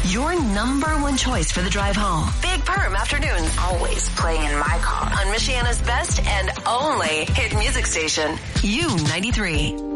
Your number one choice for the drive home. Big Perm Afternoons. Always playing in my car. On Michiana's best and only hit music station. U93.